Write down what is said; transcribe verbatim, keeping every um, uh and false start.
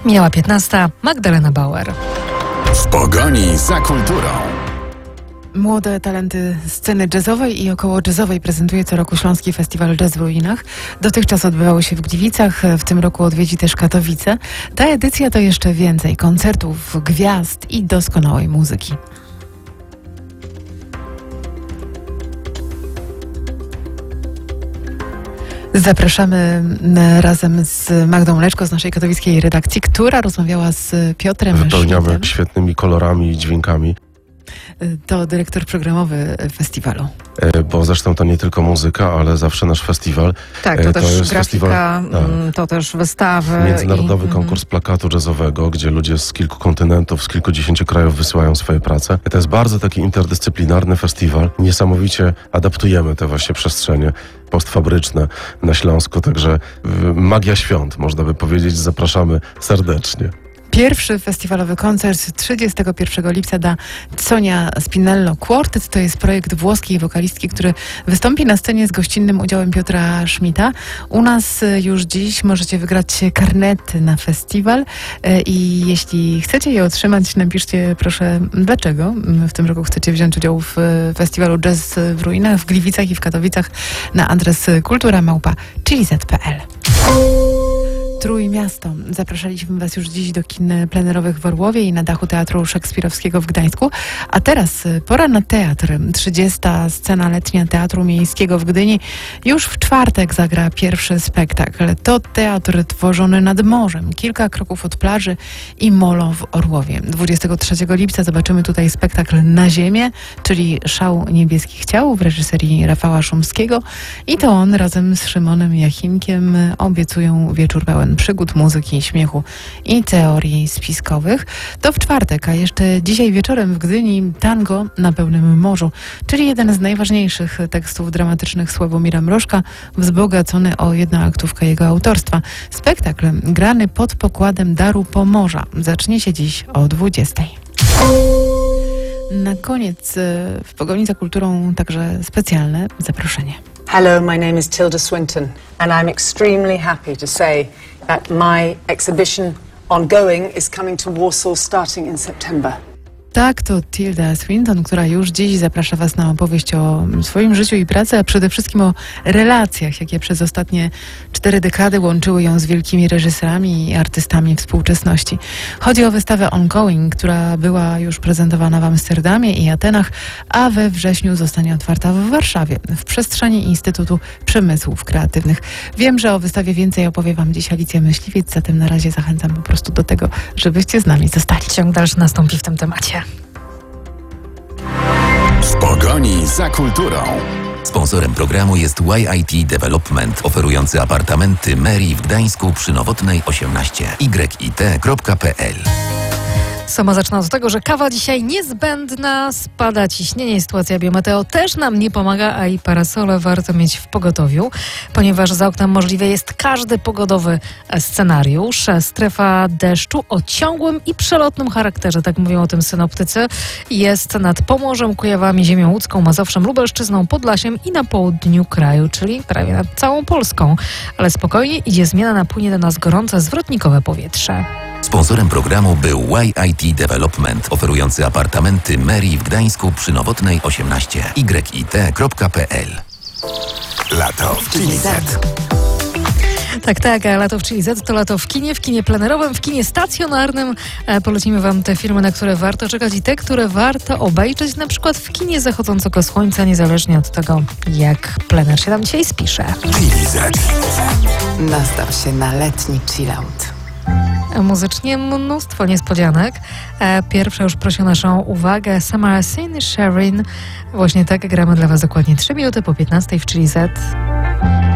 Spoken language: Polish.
Minęła piętnasta. Magdalena Bauer. W pogoni za kulturą. Młode talenty sceny jazzowej i około jazzowej prezentuje co roku Śląski Festiwal Jazz w Ruinach. Dotychczas odbywały się w Gliwicach, w tym roku odwiedzi też Katowice. Ta edycja to jeszcze więcej koncertów, gwiazd i doskonałej muzyki. Zapraszamy razem z Magdą Leczko z naszej katowickiej redakcji, która rozmawiała z Piotrem Wypełniamy Schmidtem. świetnymi kolorami i dźwiękami. To dyrektor programowy festiwalu. Bo zresztą to nie tylko muzyka, ale zawsze nasz festiwal. Tak, to, to też jest grafika, festiwal, tak. to też wystawy. Międzynarodowy i, konkurs plakatu jazzowego, gdzie ludzie z kilku kontynentów, z kilkudziesięciu krajów wysyłają swoje prace. To jest bardzo taki interdyscyplinarny festiwal. Niesamowicie adaptujemy te właśnie przestrzenie postfabryczne na Śląsku, także magia świąt, można by powiedzieć. Zapraszamy serdecznie. Pierwszy festiwalowy koncert trzydziestego pierwszego lipca da Sonia Spinello Quartet. To jest projekt włoskiej wokalistki, który wystąpi na scenie z gościnnym udziałem Piotra Schmidta. U nas już dziś możecie wygrać karnety na festiwal i jeśli chcecie je otrzymać, napiszcie proszę dlaczego w tym roku chcecie wziąć udział w festiwalu Jazz w Ruinach w Gliwicach i w Katowicach na adres kultura małpa chili zet kropka pe el. Trójmiasto. Zapraszaliśmy Was już dziś do kin plenerowych w Orłowie i na dachu Teatru Szekspirowskiego w Gdańsku. A teraz pora na teatr. trzydziesta scena letnia Teatru Miejskiego w Gdyni. Już w czwartek zagra pierwszy spektakl. To teatr tworzony nad morzem, kilka kroków od plaży i molo w Orłowie. dwudziestego trzeciego lipca zobaczymy tutaj spektakl Na ziemię, czyli Szał niebieskich ciał w reżyserii Rafała Szumskiego. I to on razem z Szymonem Jachimkiem obiecują wieczór pełen przygód, muzyki, śmiechu i teorii spiskowych. To w czwartek, a jeszcze dzisiaj wieczorem w Gdyni tango na pełnym morzu, czyli jeden z najważniejszych tekstów dramatycznych Sławomira Mrożka, wzbogacony o jednoaktówkę jego autorstwa. Spektakl grany pod pokładem Daru Pomorza zacznie się dziś o dwudziestej. Na koniec w pogoni za kulturą także specjalne zaproszenie. Hello, my name is Tilda Swinton, and I'm extremely happy to say that my exhibition Ongoing is coming to Warsaw starting in September. Tak, to Tilda Swinton, która już dziś zaprasza Was na opowieść o swoim życiu i pracy, a przede wszystkim o relacjach, jakie przez ostatnie cztery dekady łączyły ją z wielkimi reżyserami i artystami współczesności. Chodzi o wystawę Ongoing, która była już prezentowana w Amsterdamie i Atenach, a we wrześniu zostanie otwarta w Warszawie, w przestrzeni Instytutu Przemysłów Kreatywnych. Wiem, że o wystawie więcej opowie Wam dziś Alicja Myśliwiec, zatem na razie zachęcam po prostu do tego, żebyście z nami zostali. Ciąg dalszy nastąpi w tym temacie. W pogoni za kulturą. Sponsorem programu jest Y I T Development, oferujący apartamenty Meri w Gdańsku przy Nowotnej osiemnaście. y i t kropka pe el. Sama zaczyna od tego, że kawa dzisiaj niezbędna, spada ciśnienie, sytuacja biometeo też nam nie pomaga, a i parasole warto mieć w pogotowiu, ponieważ za oknem możliwy jest każdy pogodowy scenariusz. Strefa deszczu o ciągłym i przelotnym charakterze, tak mówią o tym synoptycy, jest nad Pomorzem, Kujawami, ziemią łódzką, Mazowszem, Lubelszczyzną, Podlasiem i na południu kraju, czyli prawie nad całą Polską. Ale spokojnie, idzie zmiana, napłynie do nas gorące, zwrotnikowe powietrze. Sponsorem programu był Y I T Development, oferujący apartamenty Meri w Gdańsku przy Nowotnej osiemnaście. y i t kropka pe el. Lato w Chili Z. Tak, tak, a lato w Chili Z to lato w kinie, w kinie plenerowym, w kinie stacjonarnym. E, polecimy Wam te filmy, na które warto czekać i te, które warto obejrzeć, na przykład w kinie zachodzącego słońca, niezależnie od tego, jak plener się tam dzisiaj spisze. Chili Z. Nastaw się na letni chillout. Muzycznie mnóstwo niespodzianek. E, pierwsza już prosi o naszą uwagę. Samara Sin, Sherin. Właśnie tak gramy dla Was dokładnie trzy minuty po piętnastej w Chili Z.